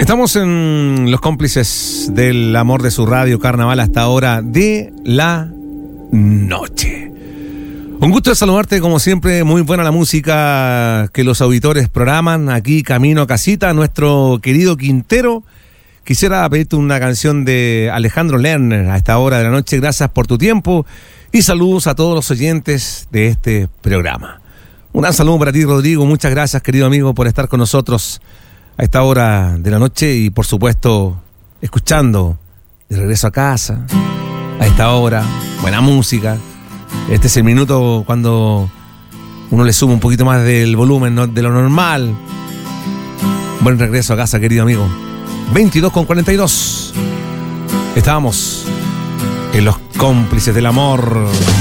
Estamos en los cómplices del amor de su radio Carnaval hasta ahora de la noche. Un gusto de saludarte como siempre, muy buena la música que los auditores programan aquí camino a casita, nuestro querido Quintero. Quisiera pedirte una canción de Alejandro Lerner a esta hora de la noche. Gracias por tu tiempo y saludos a todos los oyentes de este programa. Un gran saludo para ti, Rodrigo. Muchas gracias, querido amigo, por estar con nosotros a esta hora de la noche y, por supuesto, escuchando de regreso a casa a esta hora. Buena música. Este es el minuto cuando uno le sube un poquito más del volumen, ¿no?, de lo normal. Buen regreso a casa, querido amigo. 22:42. Estábamos en los cómplices del amor.